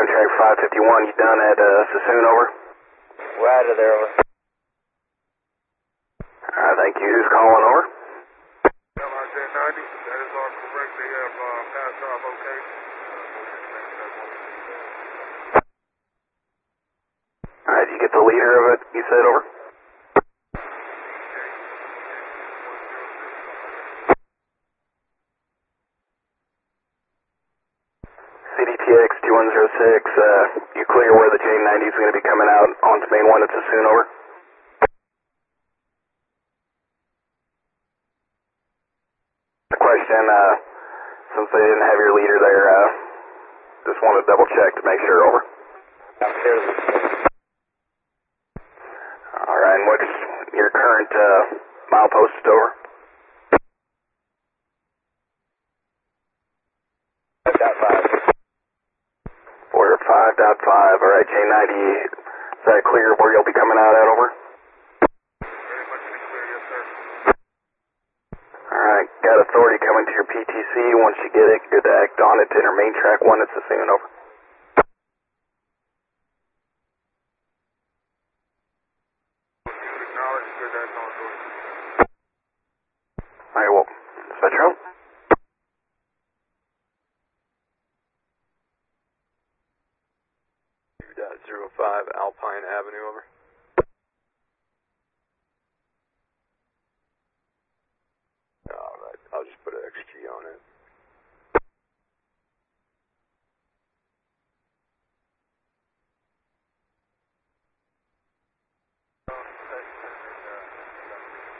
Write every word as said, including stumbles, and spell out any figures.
Amtrak five fifty-one, you done at uh, Sassoon, over? We're out of there, over. Alright, thank you. Who's calling, over? L I J ninety, that is all correct. They have uh, passed our location. Alright, did you get the leader of it, you said, over? C D T X two one zero six, uh, you clear where the J ninety is going to be coming out onto main one at Sassoon, over? The question, uh, since they didn't have your leader there, uh, just want to double check to make sure, over? Alright, and what's your current, uh, milepost, over? Order five dot five, alright, J ninety, is that clear where you'll be coming out at, over? Very much clear, yes, sir. Alright, got authority coming to your P T C. Once you get it, good to act on it to enter main track one at Sassoon, over. Acknowledge, good to act on authority. Alright, well, Spectrum? zero five Alpine Avenue, over. Alright, I'll just put an X G on it.